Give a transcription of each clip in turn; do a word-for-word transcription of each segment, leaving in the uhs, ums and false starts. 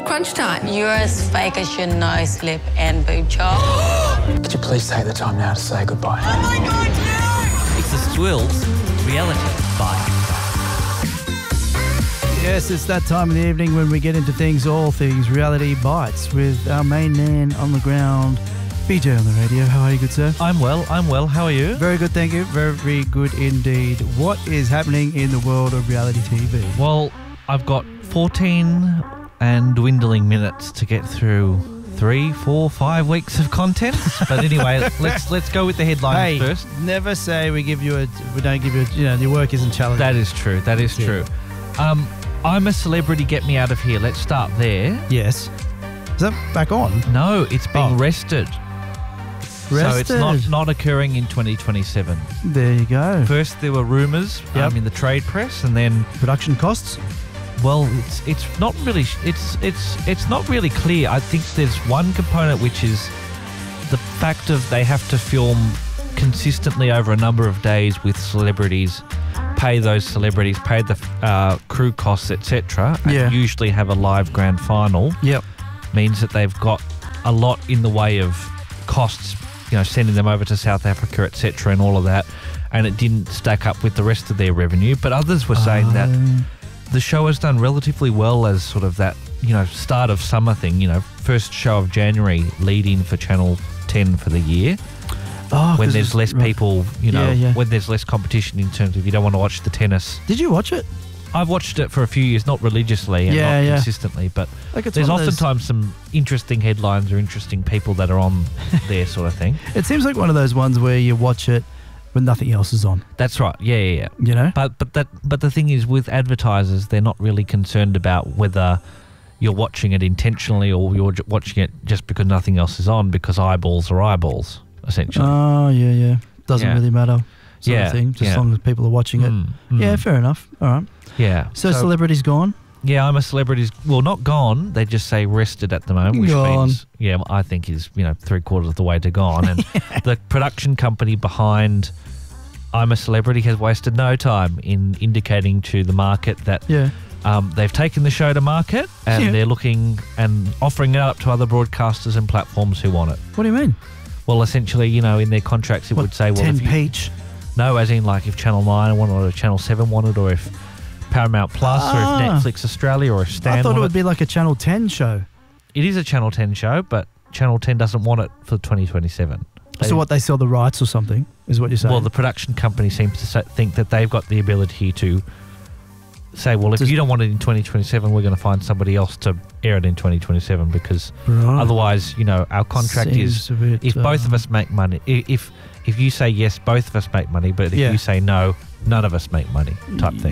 crunch time. You're as fake as your nose, lip and boob job. Could you please take the time now to say goodbye? Oh my God, no! It's the Swills Reality Bite. Yes, it's that time of the evening when we get into things, all things Reality Bites, with our main man on the ground, B J on the radio. How are you, good sir? I'm well, I'm well. How are you? Very good, thank you. Very, very good indeed. What is happening in the world of reality T V? Well, I've got fourteen and dwindling minutes to get through three, four, five weeks of content. But anyway, let's let's go with the headlines Hey, first. never say we give you a, we don't give you a, you know, your work isn't challenging. That is true. That is Yeah. true. Um, I'm a Celebrity, Get Me Out of Here. Let's start there. Yes. Is that back on? No, it's being Oh. rested. So it's not, Rested. not occurring in twenty twenty-seven. There you go. First there were rumours Yep. um, in the trade press, and then Production costs? well, it's it's not really it's it's it's not really clear. I think there's one component which is the fact of they have to film consistently over a number of days with celebrities, pay those celebrities, pay the uh, crew costs, et cetera, and Yeah. usually have a live grand final. Yep. Means that they've got a lot in the way of costs, you know, sending them over to South Africa, et cetera, and all of that, and it didn't stack up with the rest of their revenue. But others were saying that Um, the show has done relatively well as sort of that, you know, start of summer thing, you know, first show of January lead-in for Channel ten for the year, oh, when 'cause there's it's- less right. people, you know, Yeah, yeah. when there's less competition in terms of you don't want to watch the tennis. Did you watch it? I've watched it for a few years, not religiously and Yeah, not yeah. consistently, but Like it's there's one of those- oftentimes some interesting headlines or interesting people that are on there sort of thing. It seems like one of those ones where you watch it when nothing else is on, That's right. Yeah, yeah, yeah. you know? But but that but the thing is, with advertisers, they're not really concerned about whether you're watching it intentionally or you're j- watching it just because nothing else is on, because eyeballs are eyeballs, essentially. Oh, yeah, yeah. Doesn't Yeah. really matter. Sort Yeah, of thing, just yeah. as long as people are watching it. Mm, mm. Yeah, fair enough. All right. Yeah. So, celebrity's gone? yeah, I'm a celebrity's well, not gone. They just say rested at the moment, which Gone. means yeah, I think is you know three quarters of the way to gone. And the production company behind I'm a Celebrity has wasted no time in indicating to the market that Yeah. Um, they've taken the show to market and Yeah. they're looking and offering it up to other broadcasters and platforms who want it. What do you mean? Well, essentially, you know, in their contracts, it What, would say, well, ten if you, peach? no, as in like if Channel nine wanted or Channel seven wanted, or if Paramount Plus Ah. or if Netflix Australia or if Stan I thought it wanted. would be like a Channel ten show. It is a Channel ten show, but Channel ten doesn't want it for twenty twenty-seven. They- So what, they sell the rights or something, is what you're saying? Well, the production company seems to sa- think that they've got the ability to say, well, if Just- you don't want it in twenty twenty-seven, we're going to find somebody else to air it in twenty twenty-seven, because Right. otherwise, you know, our contract is Seems a bit, if both of uh, us make money, i- if if you say yes, both of us make money, but if Yeah. you say no, none of us make money, type thing.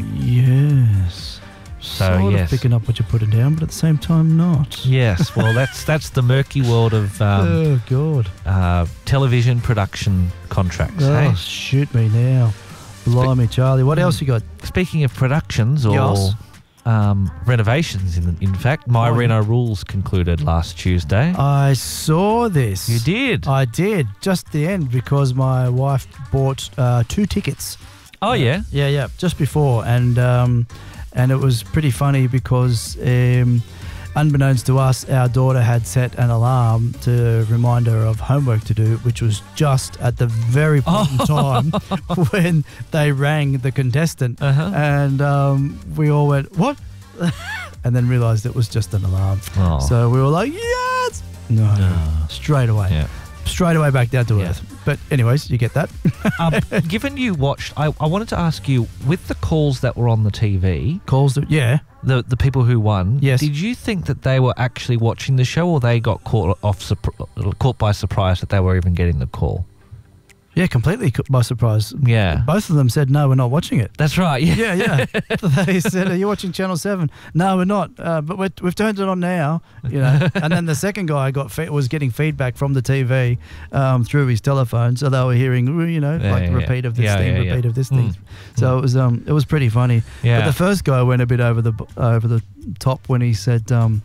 Yes. So, sort yes. of picking up what you're putting down, but at the same time not. Yes, well, that's that's the murky world of um, oh, God. uh, television production contracts. Oh, Hey? shoot me now. Blimey, Charlie. What else you got? Speaking of productions or Yes. um, renovations, in in fact, My Oh, Reno Rules concluded last Tuesday. I saw this. you did? I did. Just the end, because my wife bought uh, two tickets. oh, yeah? Yeah, yeah, just before. And um, and it was pretty funny because um, unbeknownst to us, our daughter had set an alarm to remind her of homework to do, which was just at the very point in time when they rang the contestant. Uh-huh. And um, we all went, what? And then realised it was just an alarm. Oh. So we were like, yes! No, straight away. Yeah. Straight away back down to Yeah. earth. But anyways, you get that. um, given you watched, I, I wanted to ask you, with the calls that were on the T V, Calls, to, yeah. the the people who won, Yes. did you think that they were actually watching the show, or they got caught off surp- caught by surprise that they were even getting the call? Yeah, completely cu- by surprise. Yeah. Both of them said, no, we're not watching it. That's right. Yeah. Yeah, yeah. They said, are you watching Channel seven? No, we're not. Uh, but we're, we've turned it on now, you know. And then the second guy got fe- was getting feedback from the T V um, through his telephone. So they were hearing, you know, Yeah, like yeah, the repeat yeah. of this Yeah, thing, yeah, repeat yeah. of this Mm. thing. So it was um, it was pretty funny. Yeah. But the first guy went a bit over the b- over the top when he said, um,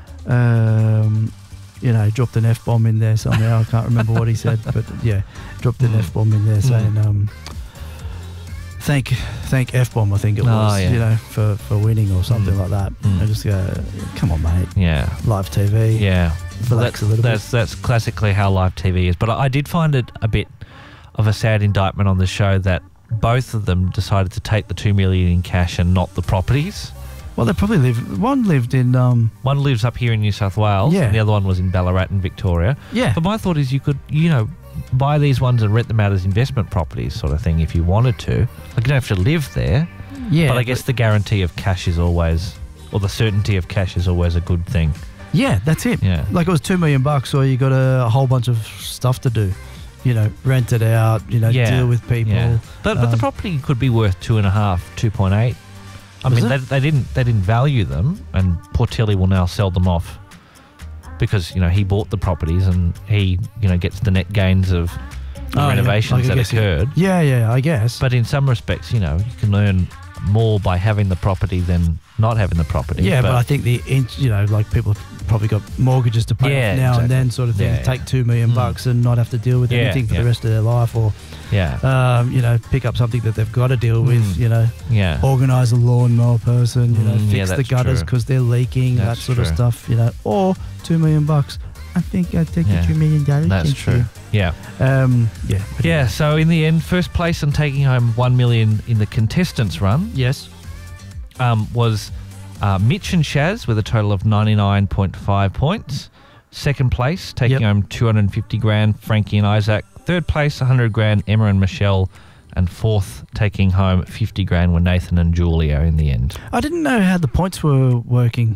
um, you know, dropped an F-bomb in there somehow. I can't remember what he said, but yeah, dropped an Mm. F-bomb in there saying, um, thank thank F Bomb, I think it Oh, was, yeah. you know, for, for winning or something Mm. like that. Mm. I just go, come on, mate. Yeah. Live T V. Yeah. Well, Relax that's, a little that's, bit. that's classically how live T V is. But I, I did find it a bit of a sad indictment on the show that both of them decided to take the two million in cash and not the properties. Well, they probably lived. One lived in. Um, One lives up here in New South Wales, Yeah. and the other one was in Ballarat and Victoria. yeah. But my thought is you could, you know, buy these ones and rent them out as investment properties sort of thing if you wanted to. Like, you don't have to live there, yeah. but I guess the guarantee of cash is always, or the certainty of cash is always a good thing. Yeah, that's it. Yeah. Like it was two million bucks, or you got a, whole bunch of stuff to do. You know, rent it out. You know, Yeah. deal with people. Yeah. But but the Um, property could be worth two and a half, two point eight. I Is mean, it? they, they didn't they didn't value them, and Portelli will now sell them off because you know he bought the properties and he you know gets the net gains of the Oh, yeah. renovations Like, I that guess, yeah. occurred. Yeah, yeah, I guess. But in some respects, you know, you can earn more by having the property than not having the property. yeah, but, I think the int- you know, like people have probably got mortgages to pay Yeah, off now exactly. and then, sort of thing. Yeah, Take yeah. two million Mm. bucks and not have to deal with Yeah, anything for yeah. the rest of their life, or yeah, um, you know, pick up something that they've got to deal with. Mm. You know, yeah, organise a lawnmower person. You know, Mm, yeah, fix the that's gutters true. because they're leaking. That's that sort of true. stuff. You know, or two million bucks. I think I'd take Yeah. the two million dollars. that's thank true. you. Yeah, Um, yeah. but yeah. So in the end, first place and taking home one million in the contestants run. Yes. Um, was uh, Mitch and Shaz with a total of ninety-nine point five points. Second place, taking Yep. home two hundred fifty grand, Frankie and Isaac. Third place, one hundred grand, Emma and Michelle. And fourth, taking home fifty grand, were Nathan and Julia in the end. I didn't know how the points were working.